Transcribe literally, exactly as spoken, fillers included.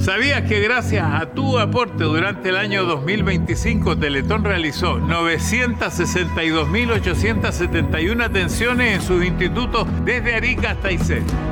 ¿Sabías que gracias a tu aporte durante el año dos mil veinticinco Teletón realizó novecientas sesenta y dos mil ochocientas setenta y una atenciones en sus institutos desde Arica hasta Aysén?